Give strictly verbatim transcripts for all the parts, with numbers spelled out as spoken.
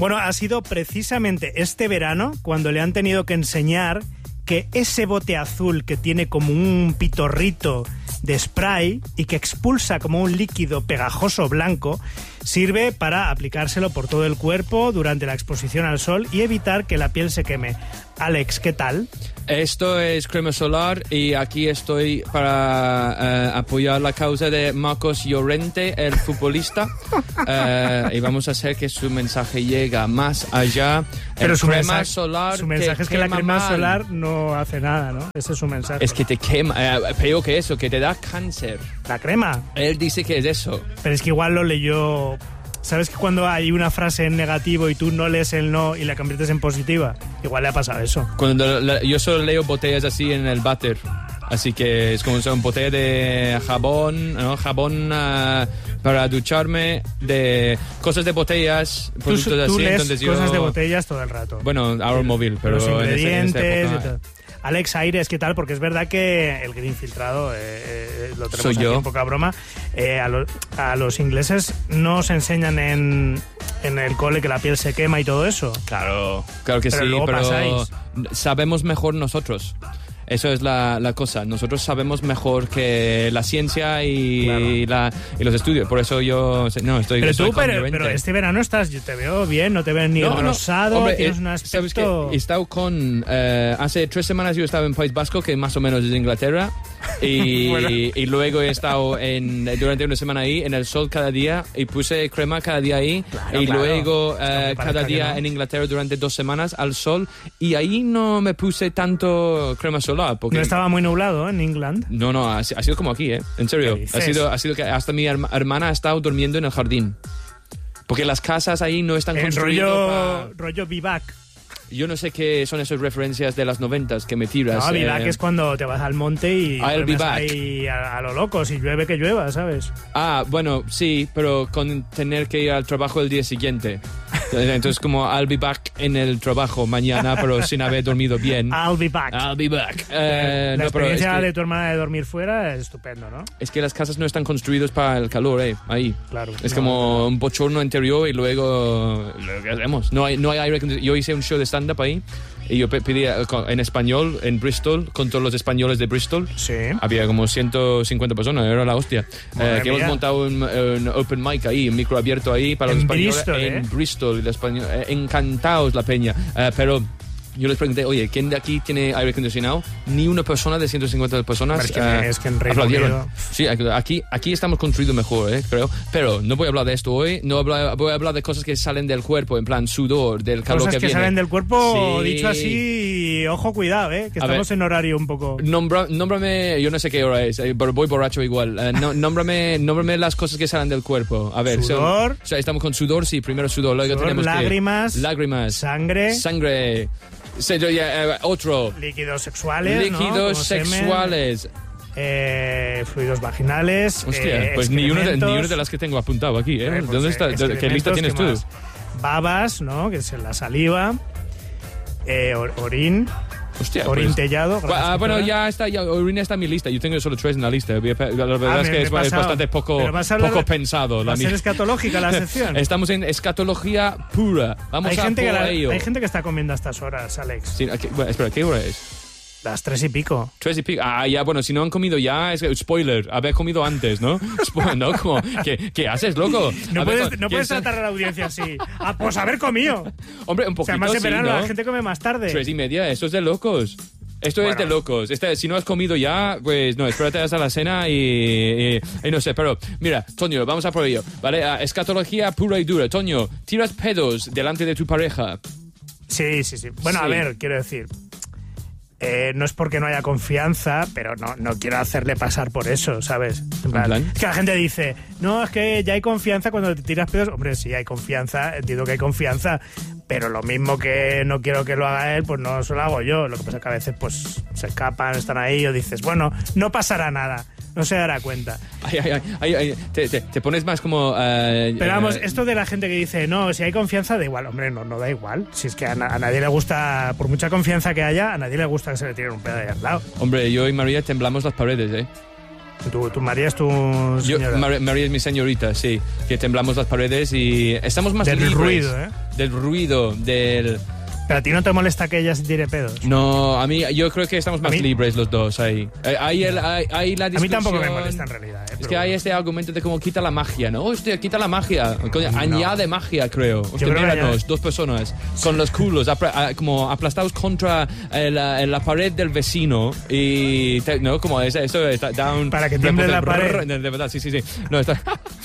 Bueno, ha sido precisamente este verano cuando le han tenido que enseñar que ese bote azul que tiene como un pitorrito de spray y que expulsa como un líquido pegajoso blanco sirve para aplicárselo por todo el cuerpo durante la exposición al sol y evitar que la piel se queme. Alex, ¿qué tal? Esto es crema solar y aquí estoy para uh, apoyar la causa de Marcos Llorente, el futbolista. uh, y vamos a hacer que su mensaje llegue más allá. Pero el su crema mensaje, solar su mensaje es que la crema mal. solar no hace nada, ¿no? Ese es su mensaje. Es que te quema, uh, peor que eso, que te da cáncer. ¿La crema? Él dice que es eso. Pero es que igual lo leyó... ¿Sabes que cuando hay una frase en negativo y tú no lees el no y la conviertes en positiva? Igual le ha pasado eso. Cuando la, yo solo leo botellas así en el váter. Así que es como una botella de jabón, ¿no? Jabón uh, para ducharme, de cosas de botellas, productos tú, tú así. lees Entonces cosas yo, de botellas todo el rato. Bueno, ahora móvil, pero los ingredientes en esa, en esa y todo. Alex Aires, ¿qué tal? Porque es verdad que el green filtrado, eh, eh, lo tenemos Soy aquí yo. en poca broma, eh, a, lo, a los ingleses no os enseñan en, en el cole que la piel se quema y todo eso. Claro, claro que pero sí, luego pero pasáis. Sabemos mejor nosotros. Eso es la, la cosa. Nosotros sabemos mejor que la ciencia y, claro. y, la, y los estudios. Por eso yo no estoy. Pero estoy tú, pero, pero este verano estás, yo te veo bien, no te veo ni no, rosado, no. Hombre, tienes eh, un ¿sabes aspecto... qué? He estado con... Eh, hace tres semanas yo estaba en País Vasco, que más o menos es Inglaterra, y, bueno. y luego he estado en, durante una semana ahí, en el sol cada día, y puse crema cada día ahí, claro, y claro. luego eh, cada día no. en Inglaterra durante dos semanas al sol, y ahí no me puse tanto crema solar. Porque no estaba muy nublado, ¿eh? En England. No, no, ha, ha sido como aquí, ¿eh? En serio. Ha sido, ha sido que hasta mi herma, hermana ha estado durmiendo en el jardín. Porque las casas ahí no están el construidas. Rollo, pa... rollo vivac. Yo no sé qué son esas referencias de las noventas que me tiras. No, vivac eh... es cuando te vas al monte y I'll be back. ahí a, a lo loco, si llueve que llueva, ¿sabes? Ah, bueno, sí, pero con tener que ir al trabajo el día siguiente. Entonces como I'll be back en el trabajo mañana, pero sin haber dormido bien. I'll be back. I'll be back. Eh, la no, pero experiencia es que, de tu hermana de dormir fuera es estupendo, ¿no? es que las casas no están construidas para el calor, eh, ahí. Claro. Es no, como no. un bochorno interior y luego lo que hacemos. No hay, no hay aire acondicionado. Yo hice un show de stand-up ahí y yo pedí en español en Bristol con todos los españoles de Bristol. Sí. Había como ciento cincuenta personas, era la hostia. Eh, que mía. hemos montado un, un open mic ahí, un micro abierto ahí para en los españoles Bristol, en ¿eh? Bristol. Y los españoles, eh, encantados la peña. Eh, pero yo les pregunté, oye, ¿quién de aquí tiene aire acondicionado? Ni una persona de ciento cincuenta personas. Es que, eh, es que en Reino aplaudieron. Unido... Sí, aquí, aquí estamos construidos mejor, eh, creo. Pero no voy a hablar de esto hoy. No habla, voy a hablar de cosas que salen del cuerpo, en plan sudor, del calor Cosas que, que viene. salen del cuerpo, Sí. dicho así, ojo, cuidado, ¿eh? Que A estamos ver. en horario un poco... Nombra, nómbrame, yo no sé qué hora es, eh, pero voy borracho igual. Eh, no, nómbrame, nómbrame las cosas que salen del cuerpo. A ver, Sudor. son- o sea, estamos con sudor, sí, primero sudor, luego Sudor, tenemos que- lágrimas, lágrimas, sangre, sangre, se- ya, eh, otro, líquidos sexuales, ¿no? líquidos Como semen, sexuales. eh, fluidos vaginales, Hostia, eh, pues ni una, de, ni excrementos. una de las que tengo apuntado aquí, ¿eh? Eh, pues, ¿Dónde eh, está? ¿Qué excrementos, lista tienes ¿qué tú? más? Babas, ¿no? Que es la saliva, eh, or- orín, Hostia, orín pues- tellado. Ah, bueno, ya está, ya, orina está en mi lista. Yo tengo solo tres en la lista. La verdad Ah, es me- que me es, he pasado. bastante poco, Pero vas a hablar poco de- pensado. Va La a ser mía. escatológica la sección. Estamos en escatología pura. Vamos hay, a gente que por la- ello. hay gente que está comiendo a estas horas, Alex. Sí, aquí- bueno, espera, ¿qué hora es? Las tres y pico. Tres y pico. Ah, ya, bueno, si no han comido ya, es spoiler, haber comido antes, ¿no? Spo- ¿No? Como, ¿qué, ¿qué haces, loco? No A ver, puedes, con- no puedes ¿quién está- tratar a la audiencia así. Ah, pues haber comido. Hombre, un O sea, poquito más en sí, verano ¿no? la gente come más tarde. Tres y media, esto es de locos. Esto Bueno. es de locos. Este, si no has comido ya, pues no, espérate hasta la cena y, y, y no sé. Pero mira, Toño, vamos a por ello, ¿vale? Ah, escatología pura y dura. Toño, ¿tiras pedos delante de tu pareja? Sí, sí, sí. Bueno, Sí. a ver, quiero decir... Eh, no es porque no haya confianza, pero no, no quiero hacerle pasar por eso, ¿sabes? En plan, plan? Es que la gente dice, no, es que ya hay confianza cuando te tiras pedos. Hombre, sí hay confianza, entiendo que hay confianza, pero lo mismo que no quiero que lo haga él, pues no se lo hago yo. Lo que pasa es que a veces pues se escapan, están ahí, o dices, bueno, no pasará nada, no se dará cuenta. Ay, ay, ay, ay, ay, te, te, te pones más como... eh, Pero vamos, eh, esto de la gente que dice, no, si hay confianza, da igual. Hombre, no, no da igual. Si es que a, na- a nadie le gusta, por mucha confianza que haya, a nadie le gusta que se le tire un pedo ahí al lado. Hombre, yo y María temblamos las paredes, ¿eh? Tu, tu María es tu Yo, señora. Mar- María es mi señorita, sí. Que temblamos las paredes y estamos más Del libres. ruido, ¿eh? Del ruido, del... Pero a ti no te molesta que ella se tire pedos. No, a mí, yo creo que estamos más mí- libres los dos ahí. Eh, Hay, el, hay, hay la A mí discusión... tampoco me molesta en realidad. ¿eh? Es Pero que hay bueno. este argumento de cómo quita la magia, ¿no? Hostia, quita la magia. Coño, No. añade magia, creo. Hostia, creo que míranos, añade- dos personas con los culos apla- a- como aplastados contra eh, la, en la pared del vecino y... te- ¿no? Como eso, eso está down... Para que tiemble la pared. De, de verdad, sí, sí, sí. No, está...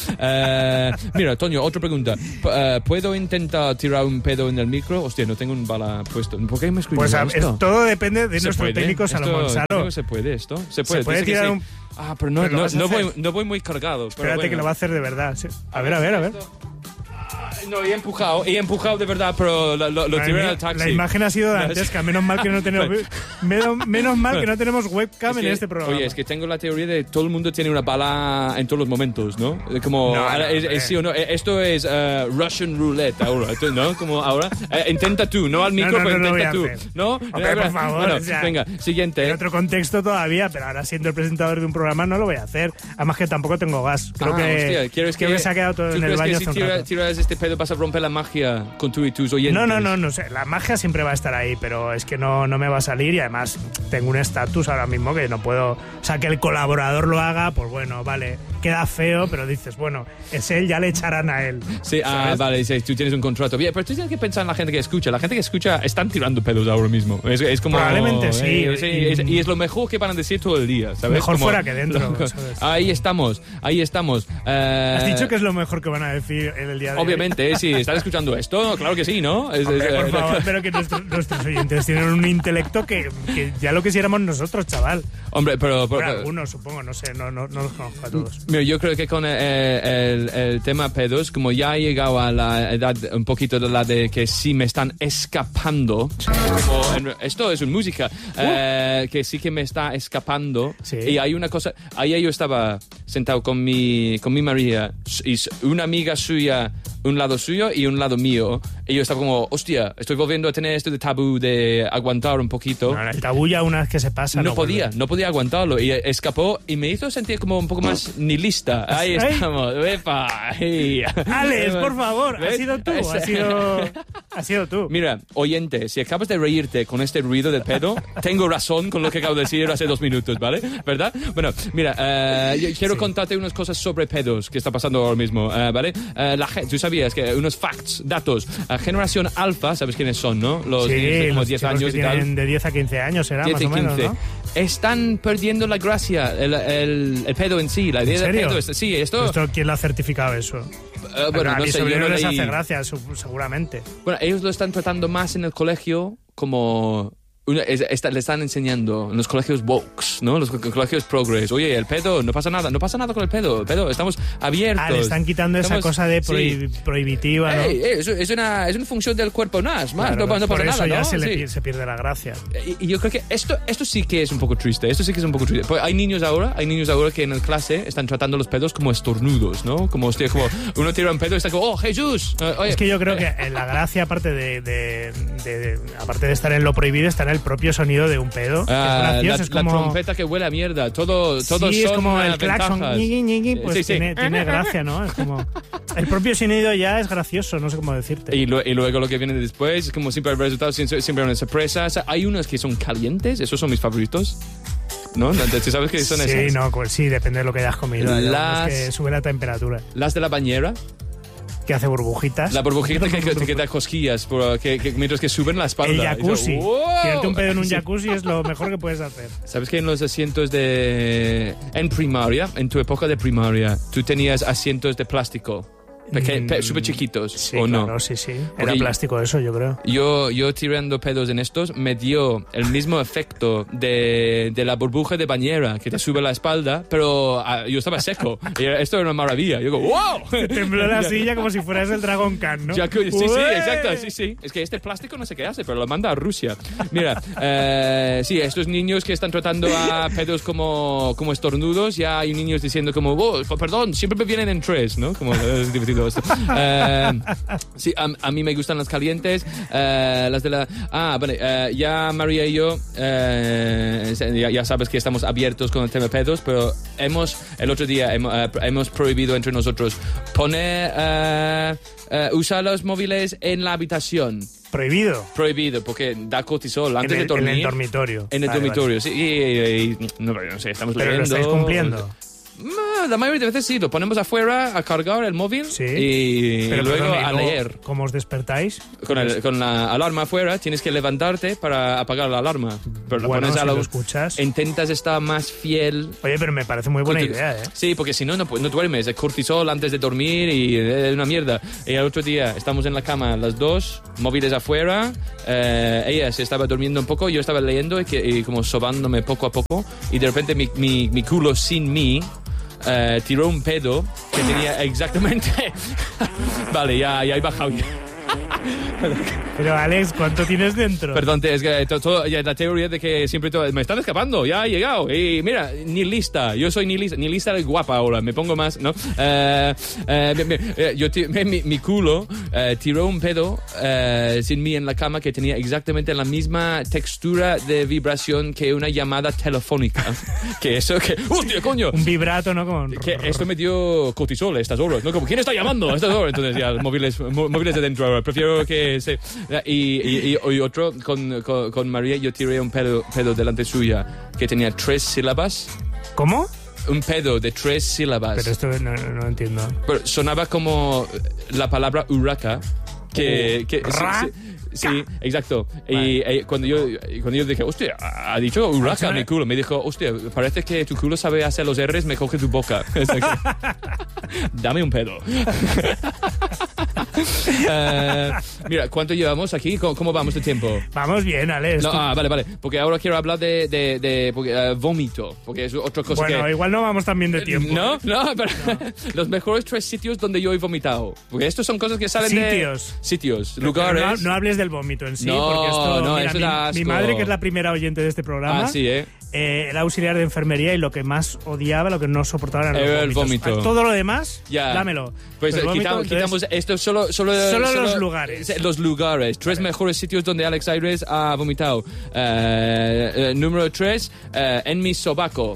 Eh, mira, Toño, otra pregunta. P- eh, ¿Puedo intentar tirar un pedo en el micro? Hostia, no tengo un bala puesto. ¿Por qué me escribí Pues a- esto? es- todo depende de ¿Se nuestro puede? técnico Esto- Salomón creo Saro. que se puede esto. Se puede, puede dice que tirar sí. un- Ah, pero no, Pero lo no, vas a no, hacer. voy, no voy muy cargado. Pero Espérate bueno. que lo va a hacer de verdad. sí. A ver, a ver, a ver. No, he empujado, he empujado de verdad, pero lo, lo, lo La, tiré ima- al taxi. la imagen ha sido No, dantesca. Menos mal que no tenemos, menos, menos mal que no tenemos webcam Es que- en este programa. Oye, es que tengo la teoría de todo el mundo tiene una bala en todos los momentos, ¿no? Como, No, ahora, no, es- es- sí o no, eh, esto es uh, Russian roulette ahora, tú, ¿no? Como ahora, eh, intenta tú, no al No, micro, no, pero no lo voy intenta a tú, hacer. ¿no? Hombre, por favor, Bueno, o sea, venga, siguiente. En otro contexto todavía, pero ahora siendo el presentador de un programa no lo voy a hacer. Además que tampoco tengo gas. Creo Ah, que, hostia, ¿quieres creo que, que se ha quedado todo ¿tú en el crees baño que hace si un tira- rato. tiras este pedo vas a romper la magia con tú y tus oyentes? No, no, no, no sé. La magia siempre va a estar ahí, pero es que no, no me va a salir y además tengo un estatus ahora mismo que no puedo... O sea, que el colaborador lo haga, pues bueno, vale, queda feo, pero dices, bueno, es él, ya le echarán a él. Sí, ah, ¿sabes? vale, sí, tú tienes un contrato. Bien, pero tú tienes que pensar en la gente que escucha. La gente que escucha están tirando pedos ahora mismo. Es, es como... Probablemente sí. eh, sí, Y- es- y es lo mejor que van a decir todo el día, ¿sabes? Mejor Como- fuera que dentro, ¿sabes? Ahí estamos, ahí estamos. Eh, Has dicho que es lo mejor que van a decir en el día de hoy. Obviamente, sí, ¿están escuchando esto? Claro que sí, ¿no? Es- Hombre, es- por eh, favor, pero que nuestro- nuestros oyentes tienen un intelecto que, que ya lo quisiéramos nosotros, chaval. Hombre, pero... pero- Bueno, algunos, supongo, no sé, no, no, no los conozco a todos. Mira, yo creo que con eh, el, el tema pedos, como ya he llegado a la edad un poquito de la de que sí me están escapando, como en- esto es una música, eh, que sí que me está escapando, Sí. y hay una cosa, ayer yo estaba sentado con mi, con mi María, y s- una amiga suya, un lado suyo y un lado mío, y yo estaba como, hostia, estoy volviendo a tener esto de tabú de aguantar un poquito. No, el tabú ya una vez que se pasa. No, No, podía, vuelve. no podía aguantarlo y escapó y me hizo sentir como un poco más nihilista. Ahí Ay. estamos, ¡epa! Ahí. Alex, por favor, has ¿Ves? sido tú, Es- has sido, has sido tú. Mira, oyente, si acabas de reírte con este ruido del pedo, tengo razón con lo que acabo de decir hace dos minutos, ¿vale? ¿Verdad? Bueno, mira, eh, yo quiero Sí. contarte unas cosas sobre pedos que está pasando ahora mismo, eh, ¿vale? Eh, la gen- Tú sabías que unos facts, datos, eh, generación alfa, ¿sabes quiénes son, no? Los Sí, niños de como los diez chicos años que y tal. tienen de diez a quince años, será diez más y o menos, quince. ¿no? Están perdiendo la gracia, el, el, el pedo en sí, la idea ¿En del serio? pedo. es- Sí, esto... ¿Esto quién lo ha certificado eso? eh, bueno, a no mi sé, yo sobrino no les leí. hace gracia, su- seguramente. Bueno, ellos lo están tratando más en el colegio como... una- es- está- le están enseñando en los colegios wokes, ¿no? Los co- colegios progress. Oye, el pedo, no pasa nada, no pasa nada con el pedo. El pedo, estamos abiertos. Ah, le están quitando esa Estamos- cosa de sí. prohi- prohibitiva, ¿no? Ey, ey, eso es, una, es una función del cuerpo más, más Claro, no, no por pasa eso nada, ya ¿no? se, le Sí. pi- se pierde la gracia. Y, y yo creo que esto, esto sí que es un poco triste, esto sí que es un poco triste. Pues hay niños ahora, hay niños ahora que en el clase están tratando los pedos como estornudos, ¿no? Como, hostia, como uno tira un pedo y está como, oh, Jesús. Eh, oye, Es que yo creo eh, que en la gracia, aparte de, de- de- de- aparte de estar en lo prohibido, está en el propio sonido de un pedo. que ah, es gracioso, la, es la como... trompeta que huele a mierda, todo, todo sí, son es como eh, el claxon, ventajas. ñiqui, ñiqui, pues Sí, sí. Tiene, tiene gracia, ¿no? Es como... El propio sonido ya es gracioso, no sé cómo decirte. Y, lo- y luego lo que viene después, es como siempre el resultado, siempre, siempre una sorpresa. O sea, hay unos que son calientes, esos son mis favoritos. ¿No? ¿Tú sabes qué son sí, esas? no, pues sí, depende de lo que hayas comido. Hay Las- algunos que sube la temperatura, Las de la bañera, que hace burbujitas. la burbujita que, que, que da cosquillas por- que, que- mientras que suben la espalda. El Y jacuzzi. digo, ¡wow! Tirarte un pedo en un Sí. jacuzzi es lo mejor que puedes hacer. ¿Sabes que en los asientos de... En primaria, en tu época de primaria, tú tenías asientos de plástico? Peque- Mm, pe- súper chiquitos, Sí, ¿o no? claro, sí, sí. Era Porque- plástico eso, yo creo. Yo, yo tirando pedos en estos me dio el mismo efecto de, de la burbuja de bañera que te sube la espalda, pero ah, yo estaba seco. Y era- esto era una maravilla. Yo digo, ¡wow! Tembló la silla como si fueras el Dragon Khan, ¿no? Jacuzzi, sí, sí, ¡Ué! exacto, sí, sí. Es que este plástico no sé qué hace, pero lo manda a Rusia. Mira, eh, sí, estos niños que están tratando a pedos como, como estornudos, ya hay niños diciendo como, oh, perdón, siempre me vienen en tres, ¿no? Como, es divertido. divertido esto. Uh, sí, a, a mí me gustan las calientes, uh, las de la... Ah, vale, uh, ya María y yo, uh, ya, ya sabes que estamos abiertos con el tema pedos, pero hemos, el otro día hemos, uh, hemos prohibido entre nosotros poner, uh, uh, usar los móviles en la habitación. Prohibido. Prohibido, porque da cortisol antes en el, de dormir. En el dormitorio. En el vale, dormitorio, vale. sí. Y, y, y, no, no sé, estamos Pero leyendo. lo estáis cumpliendo. La mayoría de veces sí, lo ponemos afuera a cargar el móvil sí. y, Pero, y luego perdón, ¿y a luego leer. ¿Cómo os despertáis? Con, el, con la alarma afuera tienes que levantarte para apagar la alarma. Pero la bueno, pones si a la, lo escuchas. Intentas estar más fiel. Oye, pero me parece muy buena tu, idea, ¿eh? Sí, porque si no, no, no duermes. El cortisol antes de dormir y es una mierda. Y el otro día estamos en la cama las dos, móviles afuera. Eh, ella se estaba durmiendo un poco, yo estaba leyendo y, que, y como sobándome poco a poco. Y de repente mi, mi, mi culo sin mí Uh, tiró un pedo que tenía exactamente... Vale, ya, ya he bajado. Pero Alex, ¿cuánto tienes dentro? Perdón, es que to, to, ya, la teoría de que siempre todo, me están escapando, ya he llegado. Y mira, ni lista, yo soy ni lista, ni lista guapa ahora, me pongo más, ¿no? Uh, uh, yo mi, mi culo uh, tiró un pedo uh, sin mí en la cama que tenía exactamente la misma textura de vibración que una llamada telefónica. Que eso, que... ¡Hostia, coño! Un vibrato, ¿no? Con... Que esto me dio cortisol a estas horas, ¿no? Como, ¿quién está llamando a estas horas? Entonces ya, móviles, móviles de dentro ahora. Prefiero que se... Y, y, y otro, con, con, con María, yo tiré un pedo, pedo delante suya que tenía tres sílabas. ¿Cómo? Un pedo de tres sílabas. Pero esto no, no, no entiendo. Pero sonaba como la palabra huraca. Que... que sí, sí, sí, exacto. Vale. Y eh, cuando, yo, cuando yo dije, hostia, ha dicho huraca mi culo, me dijo, hostia, parece que tu culo sabe hacer los R's mejor que tu boca. Dame un pedo. uh, mira, ¿cuánto llevamos aquí? ¿Cómo, cómo vamos de tiempo? Vamos bien, Alex. No, ah, vale, vale. Porque ahora quiero hablar de, de, de porque, uh, vómito, porque es otra cosa bueno, que... Bueno, igual no vamos tan bien de tiempo. No, ¿eh? no, pero no. Los mejores tres sitios donde yo he vomitado. Porque estos son cosas que salen sitios. de... Sitios. Sitios, pero, lugares. Pero no, no hables del vómito en sí, no, porque esto... No, mira, eso mi, da asco. Mi madre, que es la primera oyente de este programa... Ah, sí, ¿eh? Eh, era auxiliar de enfermería y lo que más odiaba, lo que no soportaba era el los vómitos. vómito. Todo lo demás, ya. Dámelo. Pues vómito, quitamos, entonces, quitamos esto, solo, solo, solo, solo los lugares. Los lugares. Tres vale. Mejores sitios donde Alex Aires ha vomitado. Uh, uh, número tres, uh, en mi sobaco.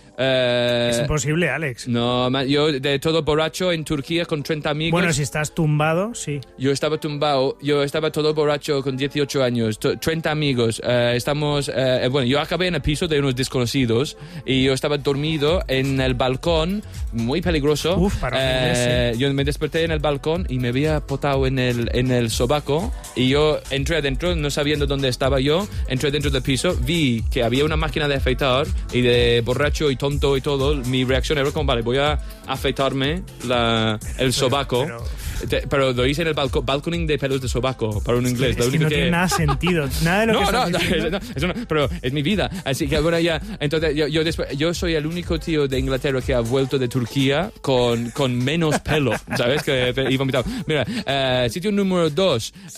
Uh, es imposible, Alex. No, yo de todo borracho en Turquía con treinta amigos. Bueno, si estás tumbado, sí. Yo estaba tumbado, yo estaba todo borracho con dieciocho años, treinta amigos. Uh, estamos, uh, bueno, yo acabé en el piso de unos desconocidos y yo estaba dormido en el balcón, muy peligroso. Uf, para uh, sí. Yo me desperté en el balcón y me había potado en el, en el sobaco y yo entré adentro, no sabiendo dónde estaba yo, entré dentro del piso, vi que había una máquina de afeitar y de borracho y tonto y todo, mi reacción era como, vale, voy a afeitarme la, el sobaco. Pero, pero, pero lo hice en el balcón, balconing de pelos de sobaco, para un inglés. Es lo que único no que... tiene nada sentido. Nada de lo no, que no, estás no, no, eso no, pero es mi vida. Así que bueno, ya, entonces yo, yo, después, yo soy el único tío de Inglaterra que ha vuelto de Turquía con, con menos pelo, ¿sabes? Que he vomitado. Mira, uh, sitio número dos, sí.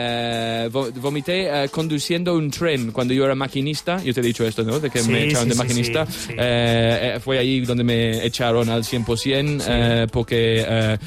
uh, vomité uh, conduciendo un tren cuando yo era maquinista. Yo te he dicho esto, ¿no? De que sí, me echaron sí, de maquinista. Sí, sí, sí. Uh, fue ahí donde me echaron al cien por ciento sí. uh, porque... Uh,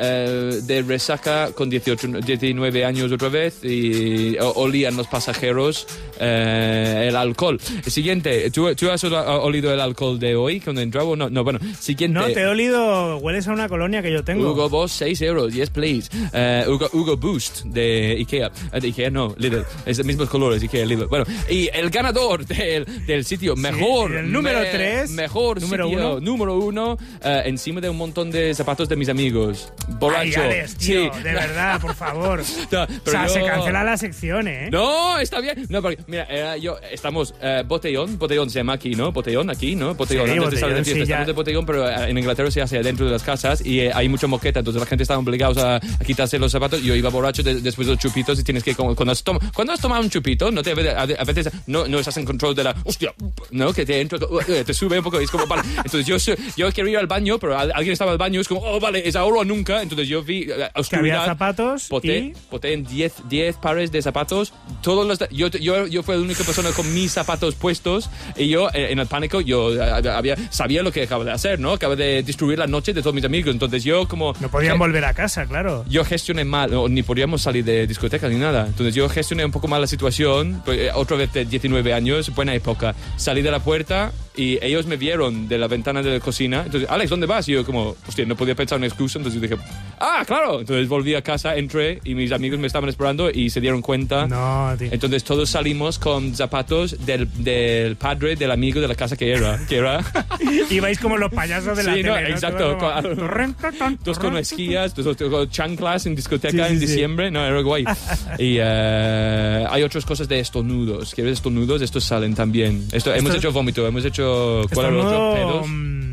Uh, de resaca con dieciocho, diecinueve años otra vez y olían los pasajeros uh, el alcohol. Siguiente, ¿tú, ¿tú has olido el alcohol de hoy cuando entraba? No, no, bueno, siguiente. No, te he olido, hueles a una colonia que yo tengo. Hugo Boss, seis euros, yes please. Uh, Hugo, Hugo Boost de Ikea. Uh, de Ikea no, Lidl. Es de mismos colores, Ikea, Lidl. Bueno, y el ganador del, del sitio mejor. Sí, el número me, tres. Mejor número sitio, uno. número uno, uh, encima de un montón de zapatos de mis amigos. Borracho. Ay, Alex, tío, sí. De verdad, por favor. No, o sea, yo... se cancela la sección, ¿eh? No, está bien. No, porque, mira, eh, yo, estamos, uh, botellón, botellón se llama aquí, ¿no? Botellón aquí, ¿no? Botellón, sí, antes botellón, de salir de fiesta. Sí, estamos ya. de botellón, pero en Inglaterra se hace dentro de las casas y eh, hay mucha moqueta, entonces la gente está obligada a, a quitarse los zapatos. Yo iba borracho de, después de los chupitos y tienes que, como, cuando, has tom, cuando has tomado un chupito, no te, a, a veces no, no estás en control de la, hostia, ¿no? Que te entra, te sube un poco y es como, vale. Entonces yo, yo quiero ir al baño, pero alguien estaba al baño, es como, oh, vale, es ahora o nunca. época, entonces yo vi uh, oscuridad. Que había zapatos Poté, y... poté en diez pares de zapatos. Todos los, yo, yo, yo fui la única persona con mis zapatos puestos y yo, en el pánico, yo había, sabía lo que acabo de hacer, ¿no? Acabo de destruir la noche de todos mis amigos. Entonces yo como... No podían volver a casa, claro. Yo gestioné mal, no, ni podíamos salir de discotecas ni nada. Entonces yo gestioné un poco mal la situación. Pues, eh, otra vez de diecinueve años, buena época. Salí de la puerta y ellos me vieron de la ventana de la cocina. Entonces, Alex, ¿dónde vas? Y yo como, hostia, no podía pensar en una excusa. Entonces yo dije, ah, claro. Entonces volví a casa, entré y mis amigos me estaban esperando y se dieron cuenta. No, tío. Entonces todos salimos con zapatos del, del padre del amigo de la casa que era. Que era. Ibais como los payasos de la sí, tele, no, ¿no? exacto. Como... Dos con esquías, dos, dos con chanclas en discoteca sí, sí, en sí. diciembre. No, era guay. Y uh, hay otras cosas de estornudos. ¿Quieres estornudos? Estos salen también. Esto, Esto hemos es... hecho vómito, hemos hecho... ¿Cuál era el otro? Pedos.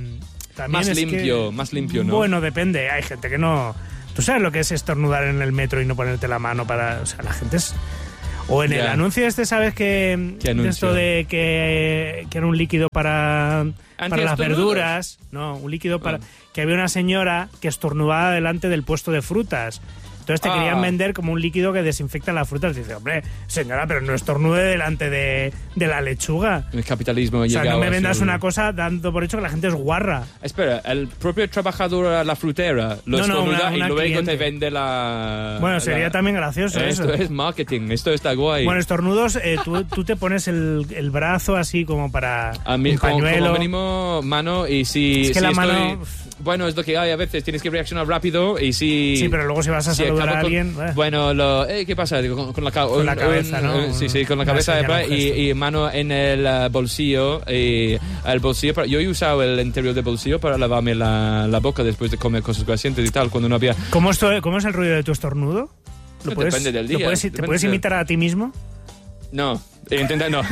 Más es limpio, que... más limpio, ¿no? Bueno, depende. Hay gente que no... ¿Tú sabes lo que es estornudar en el metro y no ponerte la mano para...? O sea, la gente es... O en yeah. el anuncio este, ¿sabes que ¿Qué anuncio? Esto de que, que era un líquido para, para las verduras? No, un líquido para... Oh. Que había una señora que estornudaba delante del puesto de frutas. Entonces te ah. querían vender como un líquido que desinfecta las frutas. Y dices, hombre, señora, pero no estornude delante de, de la lechuga. El capitalismo. O sea, no me vendas ser... una cosa dando por hecho que la gente es guarra. Espera, el propio trabajador, la frutera, lo no, estornuda no, una, una y luego cliente. te vende la... Bueno, sería la... también gracioso esto eso. Esto es marketing, esto está guay. Bueno, estornudos, eh, tú, tú te pones el, el brazo así como para a mí, un como, pañuelo. Como mínimo mano y si... Es que si la estoy... mano... Bueno, es lo que hay a veces, tienes que reaccionar rápido y si... Sí, pero luego si vas a si saludar a con, alguien... Eh. Bueno, lo, eh, ¿qué pasa? Digo, con, con, la, con la cabeza, un, ¿no? Un, sí, sí, con la cabeza de y, y mano en el uh, bolsillo. Y el bolsillo para, yo he usado el interior del bolsillo para lavarme la, la boca después de comer cosas grasientas y tal, cuando no había... ¿Cómo, esto, ¿Cómo es el ruido de tu estornudo? ¿Lo no, puedes, depende del día. ¿lo puedes, ¿Te puedes imitar a ti mismo? No. Intenta, no.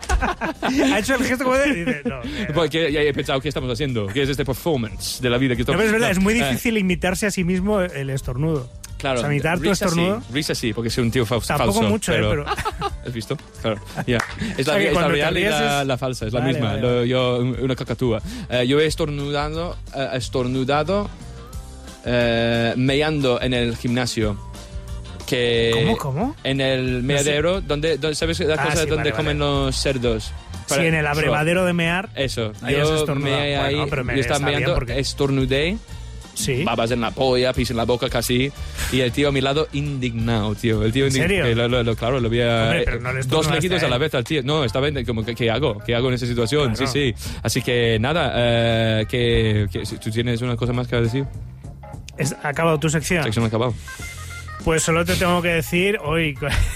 Ha hecho el gesto como de... Dice, no, eh, Porque ya he pensado, ¿qué estamos haciendo? ¿Qué es este performance de la vida que estamos... No, es verdad, no, es muy eh. dimitarse imitarse a sí mismo el estornudo. Claro. O sea, imitar tu estornudo... Sí, risa sí, porque soy un tío fa Tampoco falso. mucho, pero, eh, pero... ¿Has visto? Claro. Yeah. Es la, o sea, es la real y es... la, la falsa, es la vale, misma. Vale, Lo, vale. yo, una cacatúa. Uh, yo he estornudado, uh, estornudado uh, meando en el gimnasio. Que ¿Cómo, cómo? En el meadero, no sé. donde, donde, ¿sabes la ah, cosa sí, donde vale, comen vale. los cerdos? Para, sí, en el abrevadero de mear. Eso. Ahí yo me ahí, bueno, pero me yo estaba meando, porque... estornudé. Sí. Babas en la polla, pis en la boca casi. Y el tío a mi lado indignado, tío. El tío ¿En serio? Eh, lo, lo, lo, claro, lo había... Hombre, pero no dos líquidos a la vez al tío. No, estaba como, ¿qué, qué hago? ¿Qué hago en esa situación? Claro. Sí, sí. Así que nada, eh, que, que, ¿tú tienes una cosa más que decir? ¿Es, ¿Ha acabado tu sección? Sección ha acabado. Pues solo te tengo que decir hoy...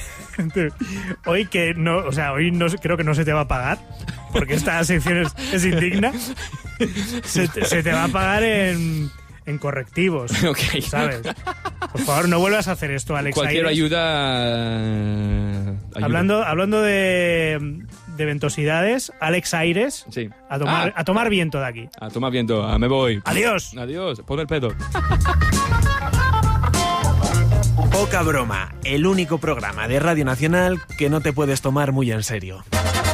Hoy que no, o sea, hoy no creo que no se te va a pagar, porque esta sección es, es indigna. Se te, se te va a pagar en, en correctivos, okay. ¿sabes? Por favor, no vuelvas a hacer esto, Alex. Cualquier Aires. ayuda, uh, ayuda. Hablando, hablando de, de ventosidades, Alex Aires, sí. a, tomar, ah. a tomar viento de aquí. A tomar viento, ah, me voy. Adiós. Adiós, pon el pedo. Poca broma, el único programa de Radio Nacional que no te puedes tomar muy en serio.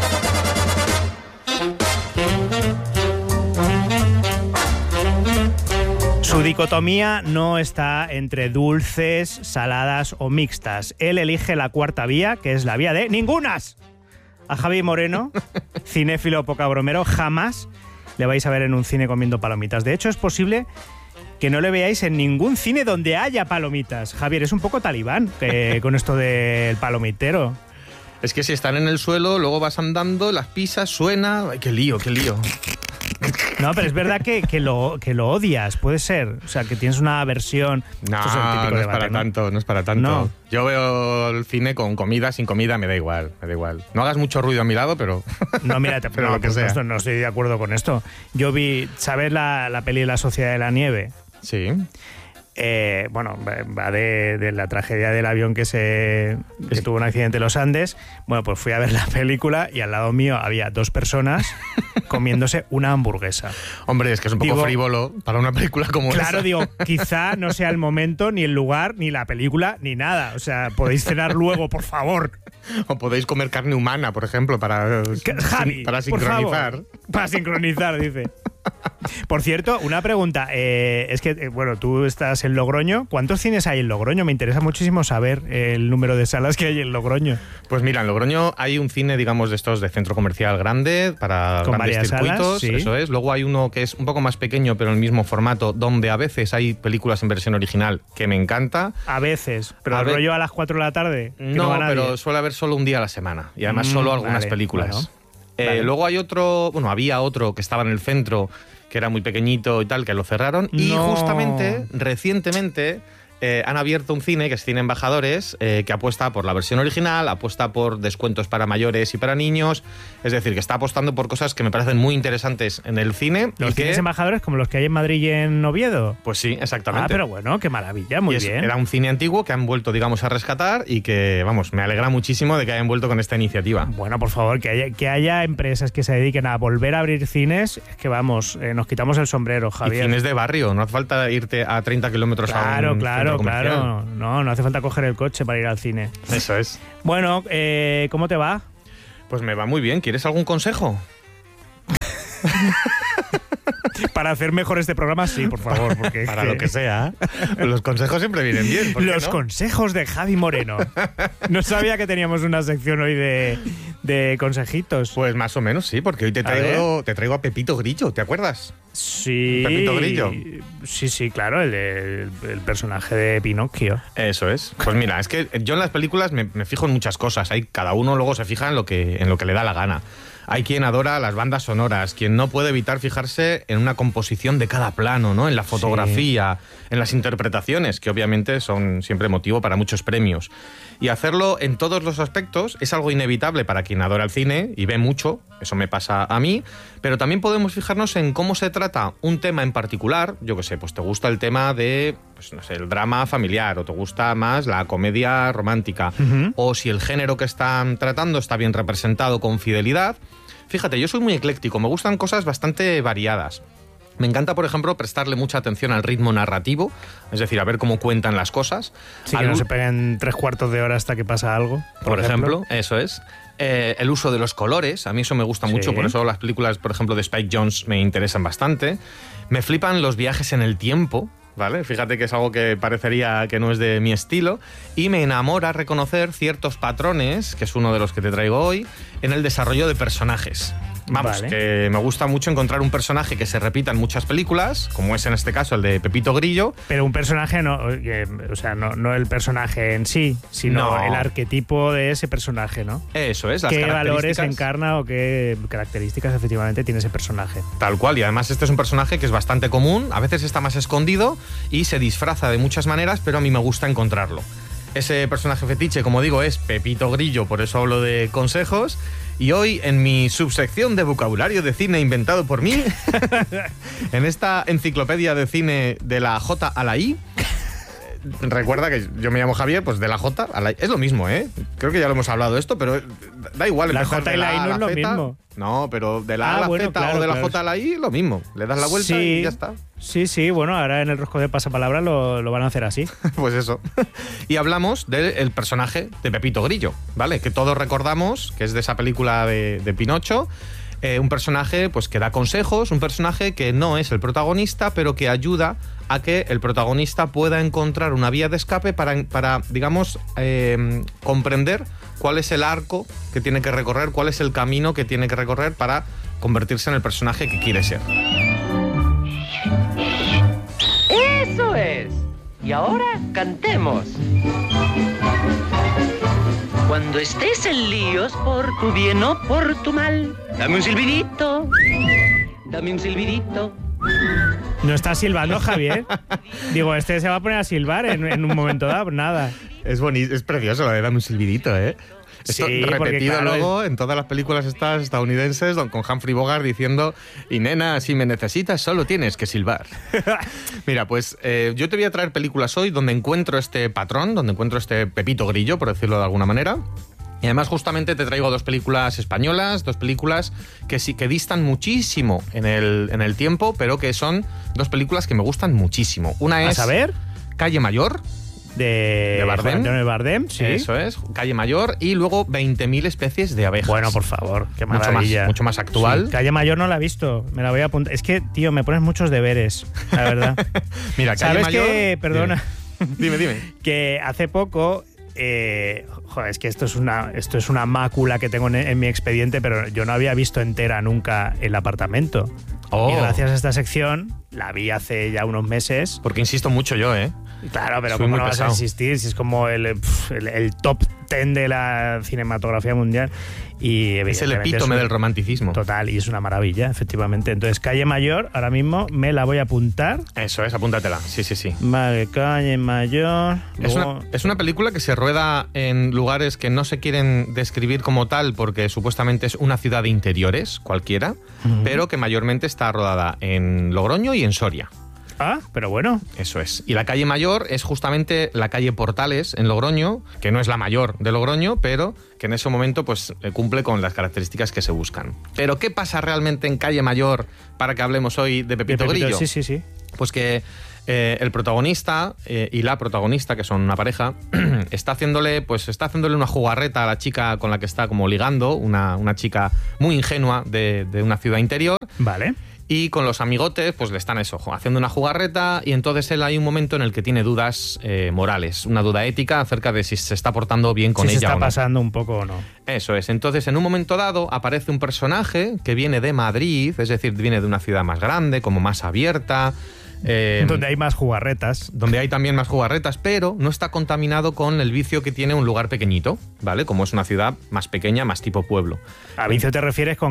Su dicotomía no está entre dulces, saladas o mixtas. Él elige la cuarta vía, que es la vía de ningunas. A Javi Moreno, cinéfilo poca bromero, jamás le vais a ver en un cine comiendo palomitas. De hecho, es posible que no le veáis en ningún cine donde haya palomitas. Javier, es un poco talibán que, con esto del palomitero. Es que si están en el suelo, luego vas andando, las pisas, suena... ¡Ay, qué lío, qué lío! No, pero es verdad que, que, lo, que lo odias, puede ser. O sea, que tienes una aversión. No, Esto es el típico no es debate, para ¿no? tanto, no es para tanto. No. Yo veo el cine con comida, sin comida, me da igual, me da igual. No hagas mucho ruido a mi lado, pero... No, mira, te, pero no, lo que por sea. supuesto, no estoy de acuerdo con esto. Yo vi, ¿sabes la, la peli de La Sociedad de la Nieve? Sí. Eh, bueno, va de, de la tragedia del avión que se que tuvo un accidente en los Andes. Bueno, pues fui a ver la película y al lado mío había dos personas comiéndose una hamburguesa. Hombre, es que es un poco Digo, frívolo para una película como esa. Claro, digo, quizá no sea el momento, ni el lugar, ni la película, ni nada. O sea, podéis cenar luego, por favor. O podéis comer carne humana, por ejemplo, para, Javi, para por sincronizar. favor. Para sincronizar, dice. Por cierto, una pregunta. Eh, es que, eh, bueno, tú estás en Logroño. ¿Cuántos cines hay en Logroño? Me interesa muchísimo saber el número de salas que hay en Logroño. Pues mira, en Logroño hay un cine, digamos, de estos de centro comercial grande para Con grandes varias circuitos. salas, sí. Eso es. Luego hay uno que es un poco más pequeño, pero en el mismo formato, donde a veces hay películas en versión original que me encanta. A veces. Pero A el ve- rollo a las cuatro de la tarde. que No, va nadie. pero suele haber solo un día a la semana. Y además Mm, solo algunas vale, películas. bueno, Eh, vale. Luego hay otro, bueno, había otro que estaba en el centro, que era muy pequeñito y tal, que lo cerraron. Y No. justamente, recientemente, eh, han abierto un cine, que es Cine Embajadores, eh, que apuesta por la versión original, apuesta por descuentos para mayores y para niños. Es decir, que está apostando por cosas que me parecen muy interesantes en el cine. Los y que, cines embajadores como los que hay en Madrid y en Oviedo. Pues sí, exactamente. Ah, pero bueno, qué maravilla, muy Y es- bien. Era un cine antiguo que han vuelto, digamos, a rescatar y que, vamos, me alegra muchísimo de que hayan vuelto con esta iniciativa. Bueno, por favor, que haya, que haya empresas que se dediquen a volver a abrir cines, es que vamos, eh, nos quitamos el sombrero, Y Javier. cines de barrio, no hace falta irte a treinta kilómetros a Claro, un claro, centro comercial. claro. No, no hace falta coger el coche para ir al cine. Eso es. Bueno, eh, ¿cómo te va? Pues me va muy bien. ¿Quieres algún consejo? Para hacer mejor este programa, sí, por favor. Porque es Para lo que sea. Los consejos siempre vienen bien. ¿por qué Los no? consejos de Javi Moreno. No sabía que teníamos una sección hoy de, de consejitos. Pues más o menos sí, porque hoy te A traigo, te traigo a Pepito Grillo, ¿te acuerdas? Sí. Pepito Grillo. Sí, sí, claro, el, el, el personaje de Pinocchio. Eso es. Pues mira, es que yo en las películas me, me fijo en muchas cosas. Hay, cada uno luego se fija en lo que, en lo que le da la gana. Hay quien adora las bandas sonoras, quien no puede evitar fijarse en una composición de cada plano, ¿no? En la fotografía, en las interpretaciones, que obviamente son siempre motivo para muchos premios. Y hacerlo en todos los aspectos es algo inevitable para quien adora el cine y ve mucho, eso me pasa a mí, pero también podemos fijarnos en cómo se trata un tema en particular. Yo qué sé, pues te gusta el tema de, pues no sé, el drama familiar, o te gusta más la comedia romántica, Ujú. o si el género que están tratando está bien representado con fidelidad. Fíjate, yo soy muy ecléctico, me gustan cosas bastante variadas. Me encanta, por ejemplo, prestarle mucha atención al ritmo narrativo, es decir, a ver cómo cuentan las cosas. Sí, que Al no u- se peguen tres cuartos de hora hasta que pasa algo. por ejemplo, eso es. Eh, el uso de los colores, a mí eso me gusta Sí. mucho, por eso las películas, por ejemplo, de Spike Jonze me interesan bastante. Me flipan los viajes en el tiempo, ¿vale? Fíjate que es algo que parecería que no es de mi estilo. Y me enamora reconocer ciertos patrones, que es uno de los que te traigo hoy, en el desarrollo de personajes. Vamos, Vale. que me gusta mucho encontrar un personaje que se repita en muchas películas, como es en este caso el de Pepito Grillo. Pero un personaje, no, eh, o sea, no, no el personaje en sí, sino No. el arquetipo de ese personaje, ¿no? Eso es, las ¿Qué valores características. encarna o qué características efectivamente tiene ese personaje? Tal cual, y además este es un personaje que es bastante común, a veces está más escondido y se disfraza de muchas maneras, pero a mí me gusta encontrarlo. Ese personaje fetiche, como digo, es Pepito Grillo, por eso hablo de consejos. Y hoy, en mi subsección de vocabulario de cine inventado por mí, en esta enciclopedia de cine de la J a la I, recuerda que yo me llamo Javier, pues de la J a la I. Es lo mismo, ¿eh? Creo que ya lo hemos hablado de esto, pero da igual. La empezar J y de la I A no a es lo Z. mismo. No, pero de la Ah, A a la bueno, Z claro, o de la claro. J a la I, lo mismo. Le das la vuelta Sí. y ya está. Sí, sí, bueno, ahora en el rosco de pasapalabra lo, lo van a hacer así. Pues eso. Y hablamos del personaje de Pepito Grillo, ¿vale? Que todos recordamos, que es de esa película de, de Pinocho. Eh, un personaje pues que da consejos, un personaje que no es el protagonista, pero que ayuda a que el protagonista pueda encontrar una vía de escape para, para digamos, eh, comprender cuál es el arco que tiene que recorrer, cuál es el camino que tiene que recorrer para convertirse en el personaje que quiere ser. ¡Eso es! Y ahora cantemos. Cuando estés en líos por tu bien o por tu mal, dame un silbidito, dame un silbidito. ¿No está silbando, Javier? Digo, este se va a poner a silbar en, en un momento dado, nada. Es bonito, es precioso lo de dame un silbidito, ¿eh? Esto Sí, porque, repetido claro, luego en todas las películas estas estadounidenses don- con Humphrey Bogart diciendo y nena, si me necesitas solo tienes que silbar. Mira, pues eh, yo te voy a traer películas hoy donde encuentro este patrón, donde encuentro este Pepito Grillo, por decirlo de alguna manera. Y además justamente te traigo dos películas españolas, dos películas que sí que distan muchísimo en el, en el tiempo, pero que son dos películas que me gustan muchísimo. Una ¿A es saber? Calle Mayor, de, de Bardem. Juan Antonio Bardem, sí. Eso es, Calle Mayor, y luego veinte mil especies de abejas. Bueno, por favor, qué mucho maravilla. más, mucho más actual. Sí, Calle Mayor no la he visto, me la voy a apuntar. Es que, tío, me pones muchos deberes, la verdad. Mira, Calle ¿Sabes Mayor... que, perdona, Dime, dime. que hace poco... Eh, joder, es que esto es una esto es una mácula que tengo en, en mi expediente, pero yo no había visto entera nunca El apartamento. Oh. Y gracias a esta sección la vi hace ya unos meses. Porque insisto mucho yo, ¿eh? Claro, pero Soy ¿cómo muy no vas pesado. a insistir? Si es como el, pf, el, el top ten de la cinematografía mundial. Y Es el evidentemente epítome es un- del romanticismo. Total, y es una maravilla, efectivamente. Entonces, Calle Mayor, ahora mismo me la voy a apuntar. Eso es, apúntatela. Sí, sí, sí. Vale, Calle Mayor. Es luego- una, es una película que se rueda en lugares que no se quieren describir como tal porque supuestamente es una ciudad de interiores, cualquiera, Ujú. pero que mayormente está rodada en Logroño y en Soria. Ah, pero bueno. Eso es. Y la calle Mayor es justamente la calle Portales en Logroño, que no es la mayor de Logroño, pero que en ese momento pues eh, cumple con las características que se buscan. Pero ¿qué pasa realmente en Calle Mayor para que hablemos hoy de Pepito, De Pepito, Grillo? Sí, sí, sí. Pues que eh, el protagonista eh, y la protagonista, que son una pareja, está haciéndole, pues está haciéndole una jugarreta a la chica con la que está como ligando, una, una chica muy ingenua de, de una ciudad interior. Vale. Y con los amigotes, pues le están eso, haciendo una jugarreta, y entonces él hay un momento en el que tiene dudas eh, morales, una duda ética acerca de si se está portando bien con si ella se está o no. pasando un poco o no. Eso es. Entonces, en un momento dado, aparece un personaje que viene de Madrid, es decir, viene de una ciudad más grande, como más abierta. eh, Donde hay más jugarretas. donde hay también más jugarretas, pero no está contaminado con el vicio que tiene un lugar pequeñito, ¿vale? Como es una ciudad más pequeña, más tipo pueblo. A vicio te refieres con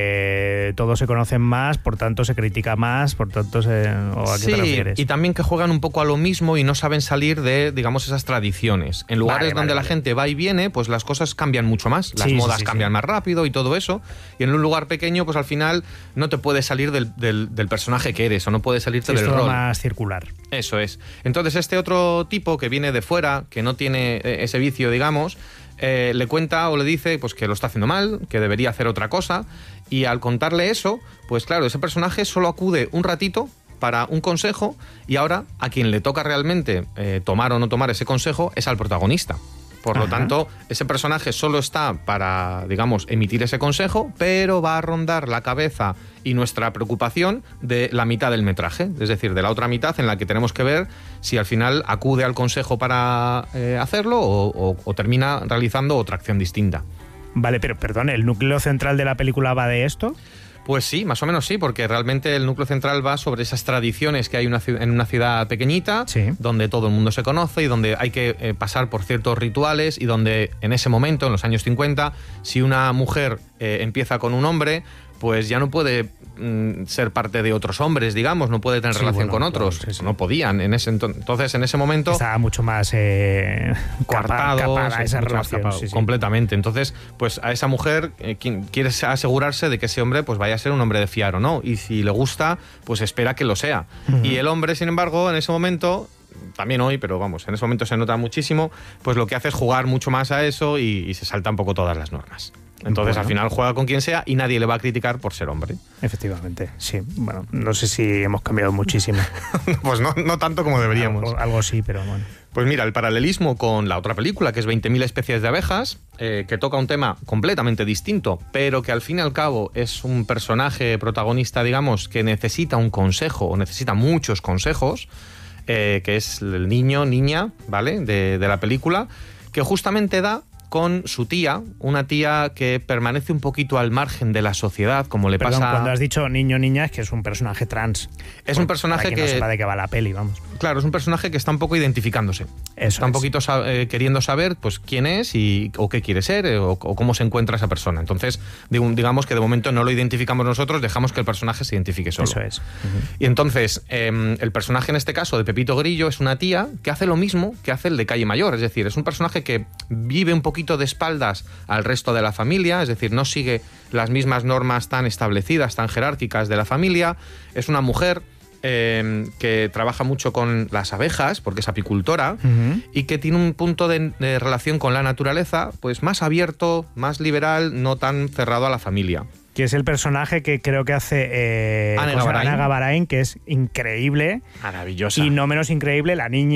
que todos se conocen más, por tanto se critica más, por tanto se... ¿O a qué Sí, te refieres? y también que juegan un poco a lo mismo y no saben salir de, digamos, esas tradiciones. En lugares Vale, donde vale, la vale. gente va y viene, pues las cosas cambian mucho más. Las Sí, sí, modas sí, cambian sí. más rápido y todo eso. Y en un lugar pequeño, pues al final no te puedes salir del, del- del personaje que eres o no puedes salirte Sí, es del todo rol. más circular. Eso es. Entonces este otro tipo que viene de fuera, que no tiene eh, ese vicio, digamos, eh, le cuenta o le dice pues que lo está haciendo mal, que debería hacer otra cosa, y al contarle eso, pues claro, ese personaje solo acude un ratito para un consejo, y ahora a quien le toca realmente eh, tomar o no tomar ese consejo es al protagonista. Por lo Ajá. tanto, ese personaje solo está para, digamos, emitir ese consejo, pero va a rondar la cabeza y nuestra preocupación de la mitad del metraje, es decir, de la otra mitad en la que tenemos que ver si al final acude al consejo para eh, hacerlo o, o- o termina realizando otra acción distinta. Vale, pero perdón, ¿el núcleo central de la película va de esto? Pues sí, más o menos sí, porque realmente el núcleo central va sobre esas tradiciones que hay una ciu- en una ciudad pequeñita, Sí. donde todo el mundo se conoce y donde hay que eh, pasar por ciertos rituales, y donde en ese momento, en los años cincuenta, si una mujer eh, empieza con un hombre, pues ya no puede mm, ser parte de otros hombres, digamos, no puede tener Sí, relación bueno, con otros, claro, sí, sí. no podían. En ese ento- entonces, en ese momento... Estaba mucho más eh, Coartado, capa- capada sí, esa mucho más relación. capado, sí, sí. completamente. Entonces, pues a esa mujer eh, quien quiere asegurarse de que ese hombre pues vaya a ser un hombre de fiar o no, y si le gusta, pues espera que lo sea. Ujú. Y el hombre, sin embargo, en ese momento, también hoy, pero vamos, en ese momento se nota muchísimo, pues lo que hace es jugar mucho más a eso y, y se salta un poco todas las normas. Entonces, Bueno. al final juega con quien sea y nadie le va a criticar por ser hombre. Efectivamente, sí. Bueno, no sé si hemos cambiado muchísimo. Pues no, no tanto como deberíamos. Algo, algo sí, pero bueno. Pues mira, el paralelismo con la otra película, que es veinte mil especies de abejas, eh, que toca un tema completamente distinto, pero que al fin y al cabo es un personaje protagonista, digamos, que necesita un consejo, o necesita muchos consejos, eh, que es el niño, niña, ¿vale?, de, de la película, que justamente da con su tía, una tía que permanece un poquito al margen de la sociedad, como le Perdón, pasa... cuando has dicho niño niña es que es un personaje trans. Es un Para personaje quien que... no sepa de qué va la peli, vamos. Claro, es un personaje que está un poco identificándose. Eso está un es. poquito sa- eh, queriendo saber pues quién es y, o qué quiere ser eh, o, o cómo se encuentra esa persona. Entonces, digo- digamos que de momento no lo identificamos nosotros, dejamos que el personaje se identifique solo. Eso es. Ujú. Y entonces, eh, el personaje en este caso de Pepito Grillo es una tía que hace lo mismo que hace el de Calle Mayor. Es decir, es un personaje que vive un poquito de espaldas al resto de la familia, es decir, no sigue las mismas normas tan establecidas, tan jerárquicas de la familia. Es una mujer eh, que trabaja mucho con las abejas, porque es apicultora, Ujú. y que tiene un punto de, de relación con la naturaleza pues más abierto, más liberal, no tan cerrado a la familia. Que es el personaje que creo que hace eh, Ana ¿cómo se llama? Gabarain. Ana Gabarain, que es increíble. Maravillosa. Y no menos increíble la niña,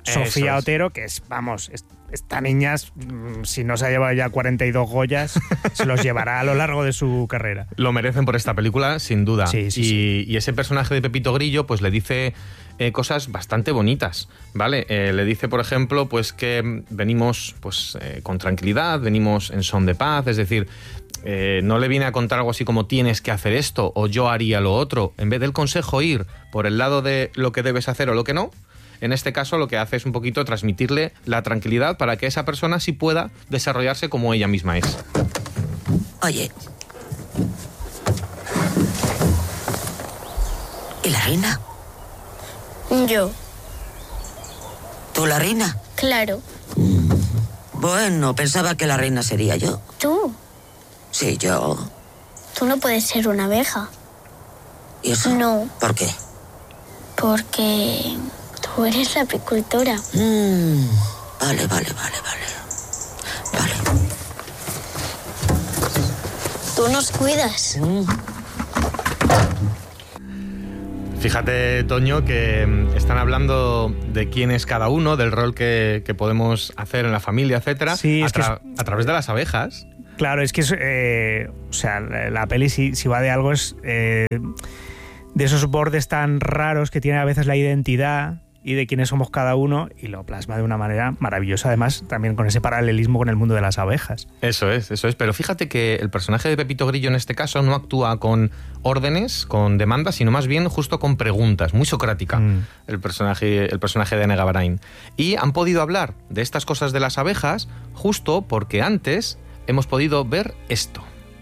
Sofía es. Otero, que es, vamos, es, esta niña, mm, si no se ha llevado ya cuarenta y dos Goyas, se los llevará a lo largo de su carrera. Lo merecen por esta película, sin duda. Sí, sí, y, sí. y ese personaje de Pepito Grillo, pues le dice eh, cosas bastante bonitas, ¿vale? Eh, le dice, por ejemplo, pues que venimos pues eh, con tranquilidad, venimos en son de paz, es decir, eh, no le viene a contar algo así como tienes que hacer esto o yo haría lo otro. En vez del consejo ir por el lado de lo que debes hacer o lo que no, en este caso lo que hace es un poquito transmitirle la tranquilidad para que esa persona sí pueda desarrollarse como ella misma es. Oye. ¿Y la reina? Yo. ¿Tú la reina? Claro. Bueno, pensaba que la reina sería yo. ¿Tú? Sí, yo. Tú no puedes ser una abeja. ¿Y eso? No. ¿Por qué? Porque tú eres la apicultora. Mm, vale, vale, vale, vale. Vale. Tú nos cuidas. Mm. Fíjate, Toño, que mm, están hablando de quién es cada uno, del rol que, que podemos hacer en la familia, etcétera, Sí, a, es que tra- a través de las abejas. Claro, es que es, eh, o sea, la, la peli si, si va de algo es eh, de esos bordes tan raros que tiene a veces la identidad y de quiénes somos cada uno, y lo plasma de una manera maravillosa, además también con ese paralelismo con el mundo de las abejas. Eso es, eso es. Pero fíjate que el personaje de Pepito Grillo en este caso no actúa con órdenes, con demandas, sino más bien justo con preguntas, muy socrática, Mm. el personaje, el personaje de Ana Gabarain. Y han podido hablar de estas cosas de las abejas justo porque antes hemos podido ver esto.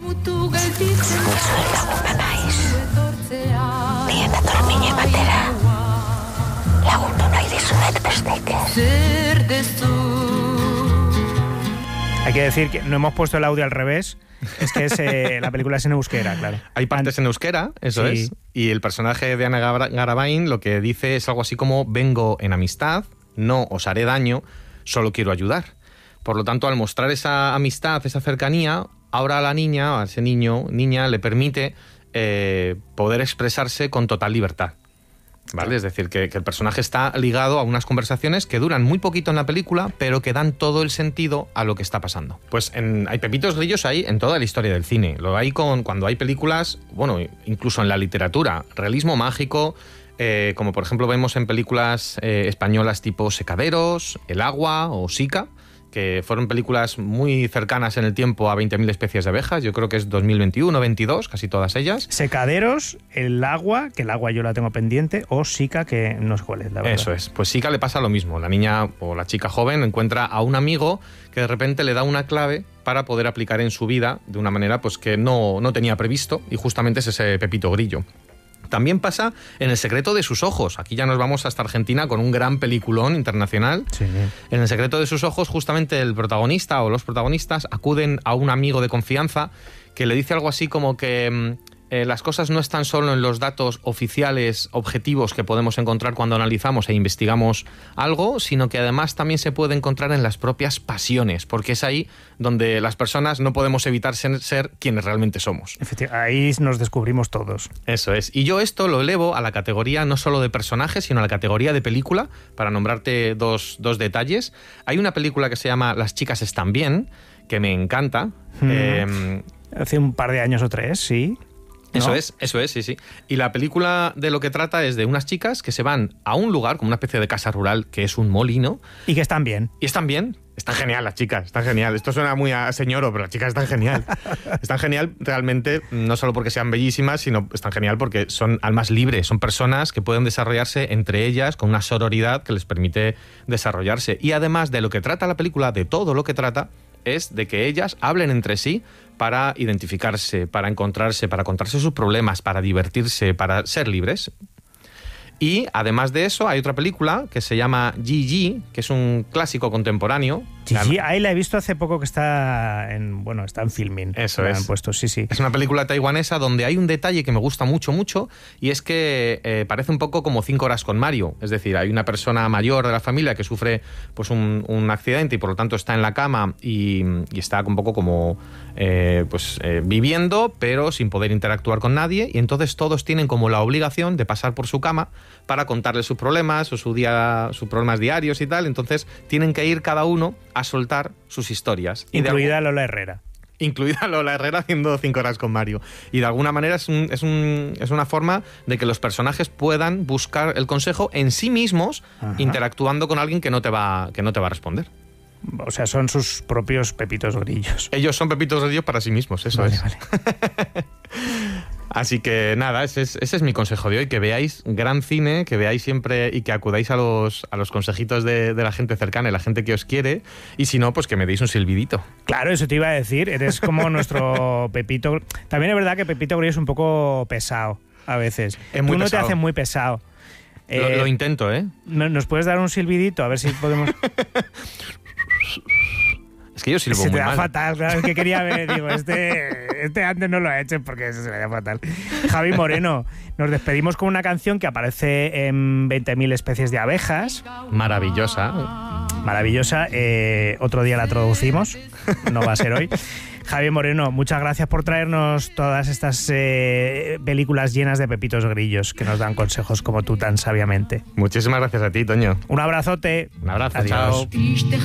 Hay que decir que no hemos puesto el audio al revés, es que es, eh, la película es en euskera, claro. Hay partes en euskera, eso Sí. es, y el personaje de Ana Gabra- Garabain lo que dice es algo así como vengo en amistad, no os haré daño, solo quiero ayudar. Por lo tanto, al mostrar esa amistad, esa cercanía, ahora a la niña, a ese niño, niña, le permite eh, poder expresarse con total libertad. ¿Vale? Es decir, que, que el personaje está ligado a unas conversaciones que duran muy poquito en la película, pero que dan todo el sentido a lo que está pasando. Pues en, hay pepitos grillos ahí en toda la historia del cine. Lo hay con, cuando hay películas, bueno, incluso en la literatura, realismo mágico, eh, como por ejemplo vemos en películas eh, españolas tipo Secaderos, El agua o Sica, que fueron películas muy cercanas en el tiempo a veinte mil especies de abejas. Yo creo que es dos mil veintiuno, veintidós, casi todas ellas. Secaderos, El agua, que el agua yo la tengo pendiente, o Sica, que no sé cuál es, la verdad. Eso es. Pues Sica le pasa lo mismo. La niña o la chica joven encuentra a un amigo que de repente le da una clave para poder aplicar en su vida de una manera pues que no, no tenía previsto, y justamente es ese Pepito Grillo. También pasa en El secreto de sus ojos. Aquí ya nos vamos hasta Argentina con un gran peliculón internacional. Sí. En El secreto de sus ojos, justamente el protagonista o los protagonistas acuden a un amigo de confianza que le dice algo así como que mm, eh, las cosas no están solo en los datos oficiales, objetivos que podemos encontrar cuando analizamos e investigamos algo, sino que además también se puede encontrar en las propias pasiones, porque es ahí donde las personas no podemos evitar ser, ser quienes realmente somos. Efectivamente, ahí nos descubrimos todos. Eso es. Y yo esto lo elevo a la categoría no solo de personaje, sino a la categoría de película, para nombrarte dos, dos detalles. Hay una película que se llama Las chicas están bien, que me encanta. Mm. Eh, Hace un par de años o tres, sí. Eso ¿no? es, eso es, sí, sí. Y la película de lo que trata es de unas chicas que se van a un lugar, como una especie de casa rural, que es un molino. Y que están bien. Y están bien. Están genial las chicas, están genial. Esto suena muy a señoro, pero las chicas están genial. Están genial realmente, no solo porque sean bellísimas, sino están genial porque son almas libres. Son personas que pueden desarrollarse entre ellas con una sororidad que les permite desarrollarse. Y además de lo que trata la película, de todo lo que trata, es de que ellas hablen entre sí para identificarse, para encontrarse, para contarse sus problemas, para divertirse, para ser libres. Y además de eso hay otra película que se llama Gigi, que es un clásico contemporáneo, Gigi, ahí la he visto hace poco que está en, bueno, está en Filmin. Eso la es. han puesto, sí, sí. Es una película taiwanesa donde hay un detalle que me gusta mucho, mucho, y es que eh, parece un poco como Cinco horas con Mario. Es decir, hay una persona mayor de la familia que sufre pues un, un accidente y por lo tanto está en la cama y, y está un poco como eh, pues eh, viviendo, pero sin poder interactuar con nadie, y entonces todos tienen como la obligación de pasar por su cama para contarle sus problemas o su día, sus problemas diarios y tal. Entonces tienen que ir cada uno a soltar sus historias. Incluida Lola Herrera. Incluida Lola Herrera haciendo Cinco horas con Mario. Y de alguna manera es, un, es, un, es una forma de que los personajes puedan buscar el consejo en sí mismos, Ajá. interactuando con alguien que no te va, que no te va a responder. O sea, son sus propios pepitos grillos. Ellos son pepitos grillos para sí mismos, eso vale, es. Vale. Así que nada, ese es, ese es mi consejo de hoy, que veáis gran cine, que veáis siempre y que acudáis a los, a los consejitos de, de la gente cercana y la gente que os quiere, y si no, pues que me deis un silbidito. Claro, eso te iba a decir, eres como nuestro Pepito. También es verdad que Pepito Grillo es un poco pesado a veces. Es muy Tú no pesado. te haces muy pesado. Lo, eh, lo intento, ¿eh? ¿Nos puedes dar un silbidito? A ver si podemos... Es que yo silbo se muy te da mal. fatal, claro, es que quería ver, digo, este, este antes no lo ha hecho porque eso se le da fatal. Javi Moreno, nos despedimos con una canción que aparece en veinte mil especies de abejas. Maravillosa. Maravillosa, eh, otro día la traducimos, no va a ser hoy. Javi Moreno, muchas gracias por traernos todas estas eh, películas llenas de pepitos grillos que nos dan consejos como tú tan sabiamente. Muchísimas gracias a ti, Toño. Un abrazote. Un abrazo, Adiós. chao.